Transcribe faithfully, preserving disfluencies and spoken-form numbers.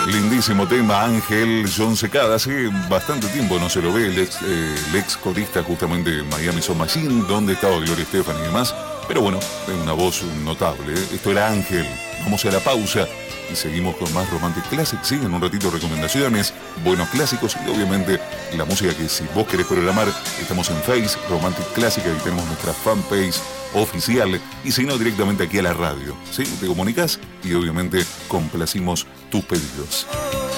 Lindísimo tema, Ángel, John Secada. Hace bastante tiempo no se lo ve, el ex, eh, el ex corista justamente de Miami Sound Machine, donde estaba Gloria Estefan y demás. Pero bueno, es una voz notable, ¿eh? Esto era Ángel. Vamos a la pausa y seguimos con más Romantic Classic. Sí, en un ratito recomendaciones, buenos clásicos y obviamente la música que si vos querés programar, estamos en Face, Romantic Classic, ahí tenemos nuestra fanpage oficial y si no directamente aquí a la radio, ¿sí? Te comunicas y obviamente complacimos tus pedidos.